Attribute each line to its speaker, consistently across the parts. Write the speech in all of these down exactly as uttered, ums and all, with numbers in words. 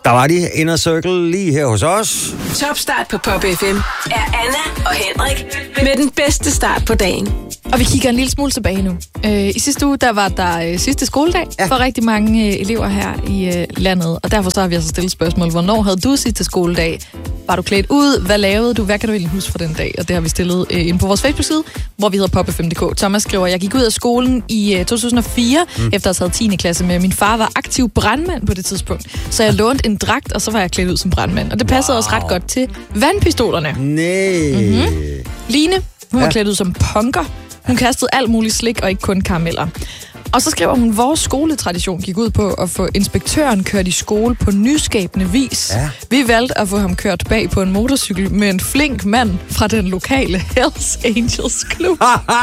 Speaker 1: Der var de Inner Circle lige her hos os.
Speaker 2: Topstart på Pop F M er Anna og Henrik med den bedste start på dagen.
Speaker 3: Og vi kigger en lille smule tilbage nu. Øh, I sidste uge, der var der øh, sidste skoledag ja. for rigtig mange øh, elever her i øh, landet. Og derfor så har vi altså stillet spørgsmål. Hvornår havde du sidste skoledag? Var du klædt ud? Hvad lavede du? Hvad kan du egentlig huske fra den dag? Og det har vi stillet øh, inde på vores Facebook-side, hvor vi hedder pop f m punktum d k. Thomas skriver, jeg gik ud af skolen i øh, to tusind og fire, mm. efter at have taget tiende klasse med. Min far var aktiv brandmand på det tidspunkt. Så jeg lånte en dragt, og så var jeg klædt ud som brandmand. Og det passede wow. også ret godt til vandpistolerne.
Speaker 1: Nej.
Speaker 3: Mm-hmm. Line, hun ja. var klædt ud som punker. Hun kastede alt muligt slik, og ikke kun karameller. Og så skriver hun, vores skoletradition gik ud på at få inspektøren kørt i skole på nyskabende vis. Ja. Vi valgte at få ham kørt bag på en motorcykel med en flink mand fra den lokale Hells Angels klub.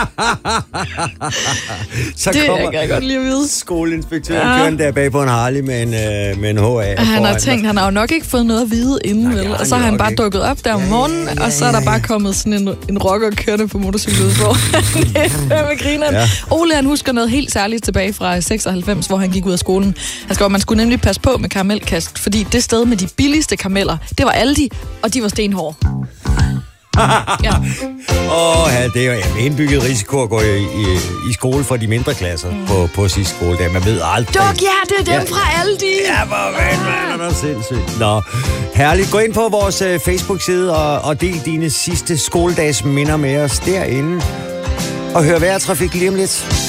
Speaker 1: Så
Speaker 3: det
Speaker 1: kommer
Speaker 3: kan jeg godt lige at vide.
Speaker 1: Skoleinspektøren ja. kører der bag på en Harley med en, øh, med en H A.
Speaker 3: Han har tænkt, han har jo nok ikke fået noget at vide inden, vel? Og så har han bare ikke. dukket op der om morgenen, ja, ja, ja, ja. og så er der bare kommet sådan en, en rocker kørende på motorcyklet for. Det er med grineren. Ja. Ole, han husker noget helt særligt tilbage fra seksoghalvfems, hvor han gik ud af skolen. Han skrev, at man skulle nemlig passe på med karamelkast, fordi det sted med de billigste karameller, det var Aldi, og de var stenhårde.
Speaker 1: ja. Åh, oh, ja, det er jo en indbygget risiko at gå i, i, i skole for de mindre klasser mm. på, på sidste skoledag. Man ved aldrig.
Speaker 3: Duk, ja, det er dem ja. fra Aldi.
Speaker 1: Ja, hvor vel, man er sindssygt. Nå, herligt. Gå ind på vores uh, Facebook-side og, og del dine sidste skoledags minder med os derinde. Og hør vejrtrafik lige om lidt.